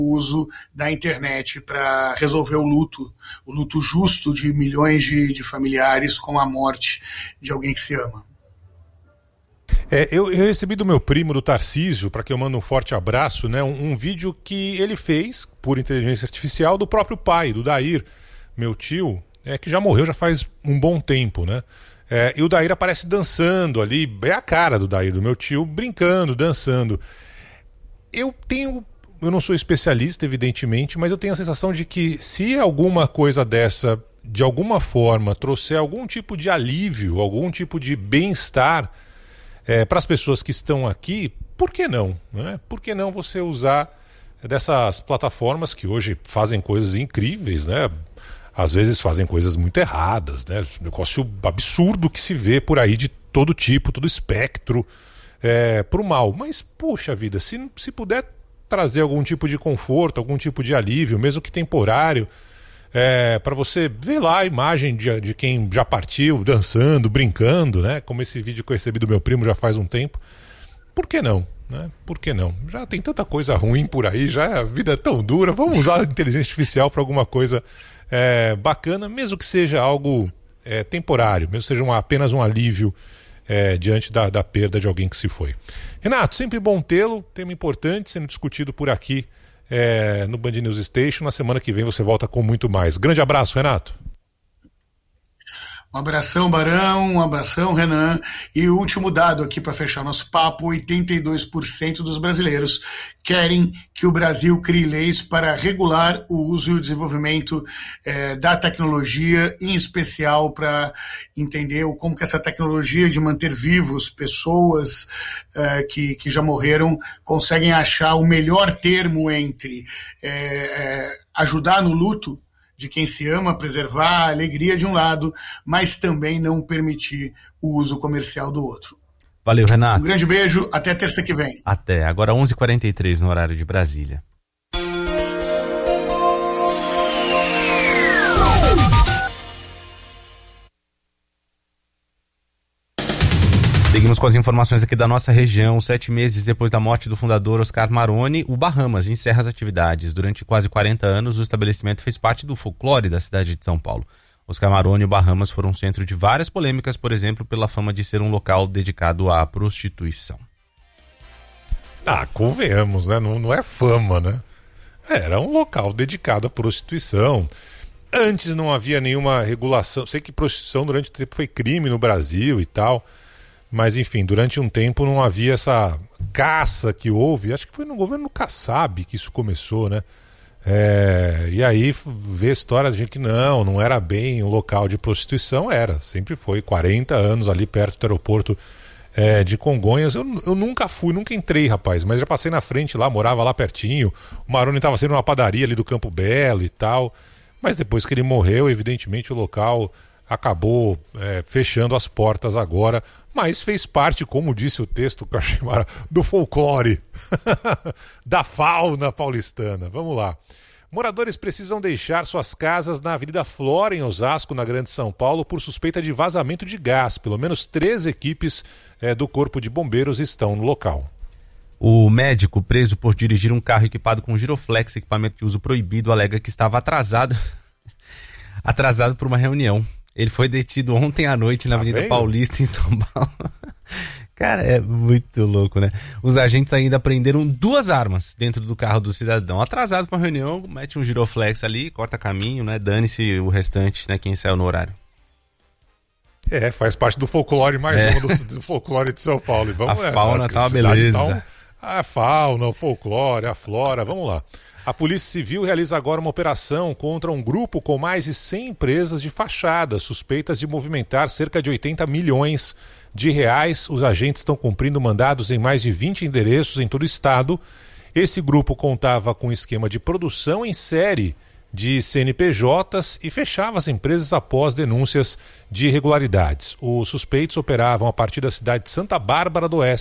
o uso da internet para resolver o luto justo de milhões de familiares com a morte de alguém que se ama. Eu recebi do meu primo, do Tarcísio, para que eu mande um forte abraço, né, um vídeo que ele fez, por inteligência artificial, do próprio pai, do Dair, meu tio, que já morreu já faz um bom tempo, né? E o Dair aparece dançando ali, é a cara do Dair, do meu tio, brincando, dançando. Eu não sou especialista, evidentemente, mas eu tenho a sensação de que se alguma coisa dessa, de alguma forma, trouxer algum tipo de alívio, algum tipo de bem-estar para as pessoas que estão aqui, por que não? Né? Por que não você usar dessas plataformas que hoje fazem coisas incríveis, né? Às vezes fazem coisas muito erradas, né? Negócio absurdo que se vê por aí de todo tipo, todo espectro, pro mal. Mas, poxa vida, se puder trazer algum tipo de conforto, algum tipo de alívio, mesmo que temporário, para você ver lá a imagem de quem já partiu, dançando, brincando, né? Como esse vídeo que eu recebi do meu primo já faz um tempo. Por que não? Né? Por que não? Já tem tanta coisa ruim por aí, já a vida é tão dura, vamos usar a inteligência artificial para alguma coisa bacana, mesmo que seja algo temporário, mesmo que seja apenas um alívio diante da perda de alguém que se foi. Renato, sempre bom tê-lo, tema importante sendo discutido por aqui no Band News Station. Na semana que vem você volta com muito mais. Grande abraço, Renato. Um abração, Barão, um abração, Renan. E o último dado aqui para fechar nosso papo: 82% dos brasileiros querem que o Brasil crie leis para regular o uso e o desenvolvimento da tecnologia, em especial para entender como que essa tecnologia de manter vivos pessoas que já morreram conseguem achar o melhor termo entre ajudar no luto de quem se ama, preservar a alegria de um lado, mas também não permitir o uso comercial do outro. Valeu, Renato. Um grande beijo, até terça que vem. Até, agora 11h43 no horário de Brasília. Seguimos com as informações aqui da nossa região. 7 meses depois da morte do fundador Oscar Maroni, o Bahamas encerra as atividades. Durante quase 40 anos, o estabelecimento fez parte do folclore da cidade de São Paulo. Oscar Maroni e o Bahamas foram centro de várias polêmicas, por exemplo, pela fama de ser um local dedicado à prostituição. Convenhamos, né? Não é fama, né? Era um local dedicado à prostituição. Antes não havia nenhuma regulação. Sei que prostituição durante o tempo foi crime no Brasil e tal. Mas, enfim, durante um tempo não havia essa caça que houve. Acho que foi no governo Kassab que isso começou, né? E aí ver histórias de gente que não era bem um local de prostituição. Sempre foi, 40 anos ali perto do aeroporto de Congonhas. Eu nunca fui, nunca entrei, rapaz, mas já passei na frente lá, morava lá pertinho. O Maroni estava sendo uma padaria ali do Campo Belo e tal. Mas depois que ele morreu, evidentemente o local acabou fechando as portas agora, mas fez parte, como disse o texto que eu achei do folclore da fauna paulistana. Vamos lá. Moradores precisam deixar suas casas na Avenida Flora, em Osasco, na Grande São Paulo, por suspeita de vazamento de gás. Pelo menos 3 equipes do Corpo de Bombeiros estão no local. O médico, preso por dirigir um carro equipado com giroflex, equipamento de uso proibido, alega que estava atrasado por uma reunião. Ele foi detido ontem à noite na Avenida Paulista, em São Paulo. Cara, é muito louco, né? Os agentes ainda prenderam 2 armas dentro do carro do cidadão. Atrasado para uma reunião, mete um giroflex ali, corta caminho, né? Dane-se o restante, né? Quem saiu no horário. Faz parte do folclore, mais do folclore de São Paulo. E vamos, a fauna tá uma beleza. A fauna, o folclore, a flora, vamos lá. A Polícia Civil realiza agora uma operação contra um grupo com mais de 100 empresas de fachadas, suspeitas de movimentar cerca de 80 milhões de reais. Os agentes estão cumprindo mandados em mais de 20 endereços em todo o estado. Esse grupo contava com um esquema de produção em série de CNPJs e fechava as empresas após denúncias de irregularidades. Os suspeitos operavam a partir da cidade de Santa Bárbara do Oeste,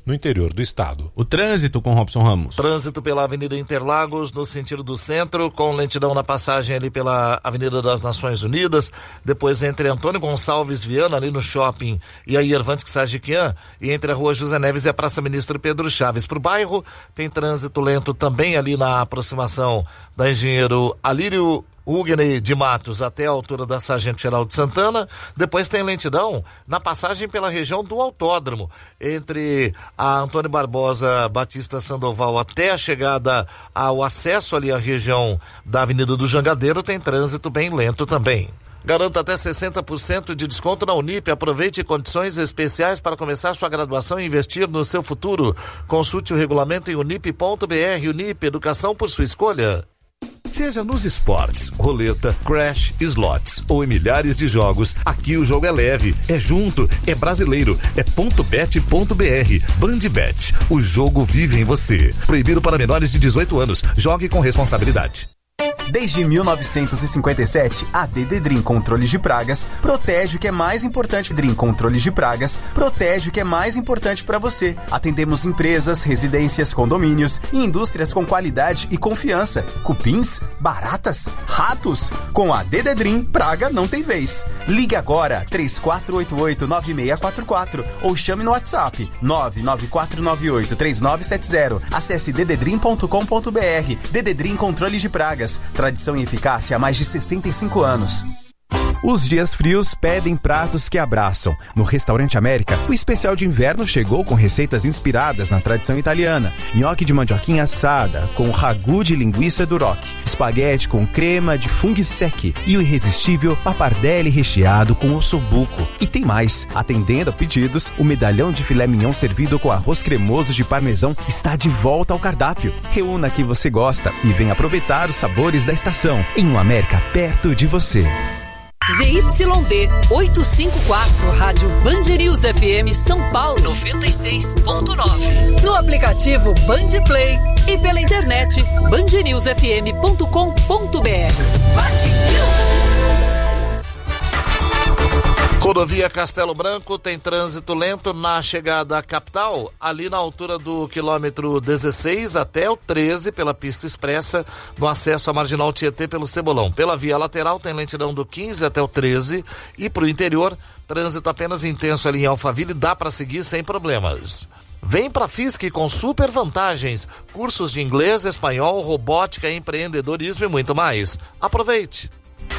no interior do estado. O trânsito com Robson Ramos. Trânsito pela Avenida Interlagos, no sentido do centro, com lentidão na passagem ali pela Avenida das Nações Unidas, depois entre Antônio Gonçalves Viana, ali no shopping, e a Iervante Sagiquian, e entre a Rua José Neves e a Praça Ministro Pedro Chaves. Pro bairro, tem trânsito lento também ali na aproximação da Engenheiro Alírio Hugueney de Matos até a altura da Sargento Geraldo Santana. Depois tem lentidão na passagem pela região do Autódromo, entre a Antônio Barbosa Batista Sandoval até a chegada ao acesso ali à região da Avenida do Jangadeiro. Tem trânsito bem lento também. Garanta até 60% de desconto na Unip. Aproveite condições especiais para começar sua graduação e investir no seu futuro. Consulte o regulamento em unip.br. Unip, educação por sua escolha. Seja nos esportes, roleta, crash, slots ou em milhares de jogos, aqui o jogo é leve, é junto, é brasileiro, é .bet.br. Bandbet, o jogo vive em você. Proibido para menores de 18 anos. Jogue com responsabilidade. Desde 1957, a DD Dream Controles de Pragas protege o que é mais importante. Dream Controles de Pragas protege o que é mais importante para você. Atendemos empresas, residências, condomínios e indústrias com qualidade e confiança. Cupins, baratas, ratos. Com a DD Dream, praga não tem vez. Ligue agora 3488-9644 ou chame no WhatsApp 99498-3970. Acesse ddream.com.br. DD Dream Controles de Pragas. Tradição e eficácia há mais de 65 anos. Os dias frios pedem pratos que abraçam. No Restaurante América, o especial de inverno chegou com receitas inspiradas na tradição italiana. Nhoque de mandioquinha assada, com ragu de linguiça duroc, espaguete com crema de funghi secchi e o irresistível pappardelle recheado com ossobuco. E tem mais. Atendendo a pedidos, o medalhão de filé mignon servido com arroz cremoso de parmesão está de volta ao cardápio. Reúna que você gosta e venha aproveitar os sabores da estação. Em um América perto de você. ZYD 854, Rádio Band News FM São Paulo 96.9. No aplicativo Band Play e pela internet bandnewsfm.com.br. Band News. Rodovia Castelo Branco tem trânsito lento na chegada à capital, ali na altura do quilômetro 16 até o 13, pela pista expressa, no acesso à Marginal Tietê pelo Cebolão. Pela via lateral tem lentidão do 15 até o 13 e pro interior, trânsito apenas intenso ali em Alphaville, dá para seguir sem problemas. Vem pra FISC com super vantagens, cursos de inglês, espanhol, robótica, empreendedorismo e muito mais. Aproveite!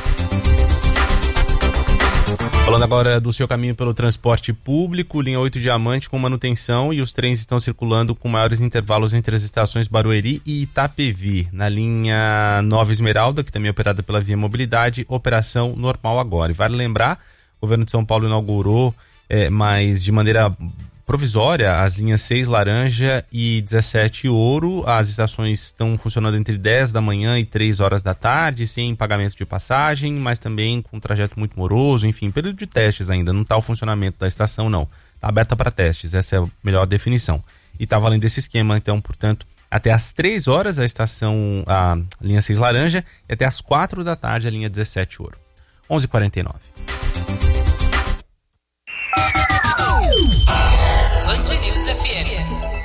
Falando agora do seu caminho pelo transporte público, linha 8 Diamante com manutenção e os trens estão circulando com maiores intervalos entre as estações Barueri e Itapevi. Na linha 9 Esmeralda, que também é operada pela Via Mobilidade, operação normal agora. E vale lembrar, o governo de São Paulo inaugurou, mas de maneira provisória, as linhas 6 Laranja e 17 Ouro. As estações estão funcionando entre 10 da manhã e 3 horas da tarde, sem pagamento de passagem, mas também com um trajeto muito moroso, enfim, período de testes ainda, não está o funcionamento da estação não, está aberta para testes, essa é a melhor definição. E está valendo esse esquema, então, portanto, até às 3 horas a estação, a linha 6 Laranja, e até às 4 da tarde a linha 17 Ouro. 11h49. Band News FM.